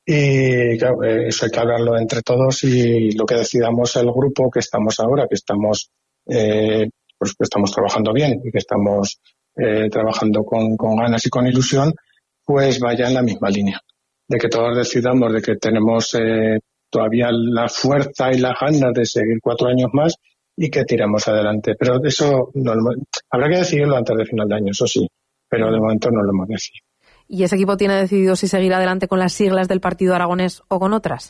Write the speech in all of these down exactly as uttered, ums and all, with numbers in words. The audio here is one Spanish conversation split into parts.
Y claro, eso hay que hablarlo entre todos y lo que decidamos el grupo que estamos ahora, que estamos eh, pues que estamos trabajando bien y que estamos eh, trabajando con, con ganas y con ilusión, pues vaya en la misma línea. De que todos decidamos de que tenemos eh, todavía la fuerza y las ganas de seguir cuatro años más y que tiramos adelante. Pero eso no, habrá que decidirlo antes de final de año, eso sí, pero de momento no lo hemos decidido. ¿Y ese equipo tiene decidido si seguir adelante con las siglas del Partido Aragonés o con otras?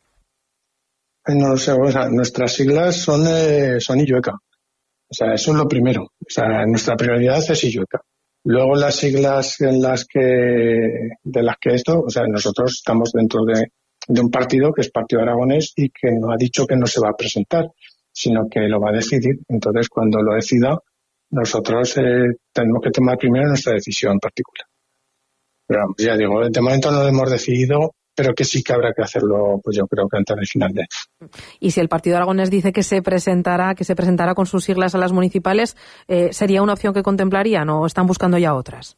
No lo sé, o sea, nuestras siglas son, eh, son Illueca. O sea, eso es lo primero. O sea, nuestra prioridad es Illueca. Luego las siglas en las que, de las que esto, o sea, nosotros estamos dentro de, de un partido que es Partido Aragonés y que no ha dicho que no se va a presentar, sino que lo va a decidir. Entonces, cuando lo decida, nosotros eh, tenemos que tomar primero nuestra decisión particular. Pero ya digo, de momento no lo hemos decidido, pero que sí que habrá que hacerlo, pues yo creo que antes del final de año. Y si el Partido Aragonés dice que se presentará, que se presentará con sus siglas a las municipales, eh, ¿sería una opción que contemplarían o están buscando ya otras?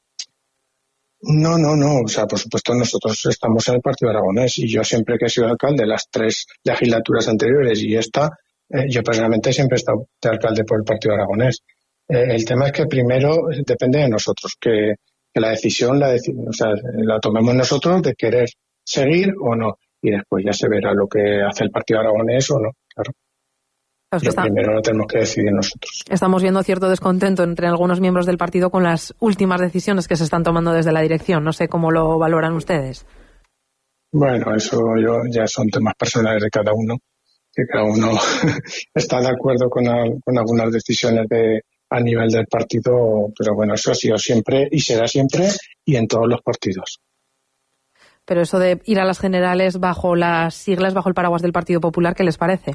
No, no, no. O sea, por supuesto nosotros estamos en el Partido Aragonés y yo siempre que he sido alcalde, las tres legislaturas anteriores y esta, eh, yo personalmente siempre he estado de alcalde por el Partido Aragonés. Eh, el tema es que primero depende de nosotros, que que la decisión la, deci- o sea, la tomemos nosotros de querer seguir o no. Y después ya se verá lo que hace el Partido Aragonés o no, claro. Pues Pero está, primero lo tenemos que decidir nosotros. Estamos viendo cierto descontento entre algunos miembros del partido con las últimas decisiones que se están tomando desde la dirección. No sé cómo lo valoran ustedes. Bueno, eso yo, ya son temas personales de cada uno, que cada uno está de acuerdo con, al, con algunas decisiones de a nivel del partido, pero bueno, eso ha sido siempre y será siempre y en todos los partidos. Pero eso de ir a las generales bajo las siglas, bajo el paraguas del Partido Popular, ¿qué les parece?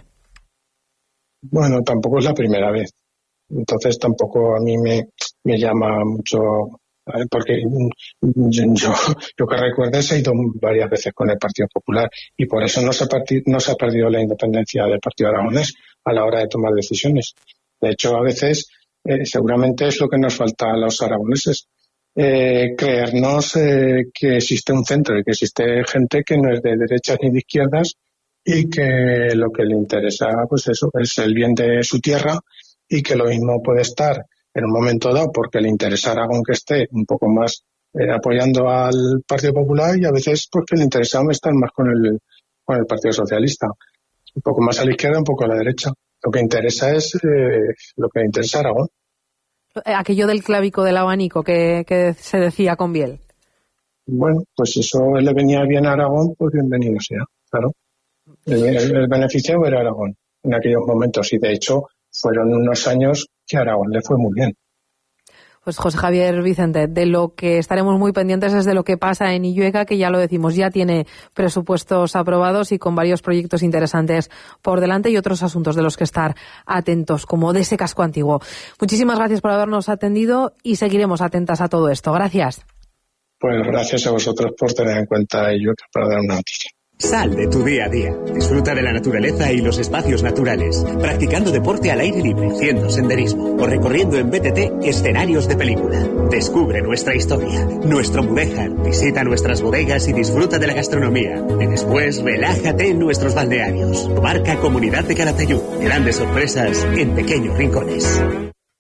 Bueno, tampoco es la primera vez. Entonces tampoco a mí me, me llama mucho, porque yo, yo, yo que recuerdo he ido varias veces con el Partido Popular y por eso no se ha, parti- no se ha perdido la independencia del Partido Aragonés a la hora de tomar decisiones. De hecho, a veces Eh, seguramente es lo que nos falta a los aragoneses, eh, creernos eh, que existe un centro y que existe gente que no es de derechas ni de izquierdas y que lo que le interesa pues eso es el bien de su tierra y que lo mismo puede estar en un momento dado porque le interesa a Aragón que esté un poco más eh, apoyando al Partido Popular y a veces porque le interesa estar más con el, con el Partido Socialista, un poco más a la izquierda, un poco a la derecha. Lo que interesa es eh, lo que interesa a Aragón. Aquello del clavico del abanico que, que se decía con Biel. Bueno, pues eso le venía bien a Aragón, pues bienvenido sea, claro. El, el, el beneficiado era Aragón en aquellos momentos y de hecho fueron unos años que a Aragón le fue muy bien. Pues José Javier Vicente, de lo que estaremos muy pendientes es de lo que pasa en Illueca, que ya lo decimos, ya tiene presupuestos aprobados y con varios proyectos interesantes por delante y otros asuntos de los que estar atentos, como de ese casco antiguo. Muchísimas gracias por habernos atendido y seguiremos atentas a todo esto. Gracias. Pues gracias a vosotros por tener en cuenta Illueca para dar una noticia. Sal de tu día a día. Disfruta de la naturaleza y los espacios naturales, practicando deporte al aire libre, haciendo senderismo o recorriendo en B T T escenarios de película. Descubre nuestra historia, nuestro Mudéjar, visita nuestras bodegas y disfruta de la gastronomía. Y después relájate en nuestros balnearios. Marca Comunidad de Calatayud. Grandes sorpresas en pequeños rincones.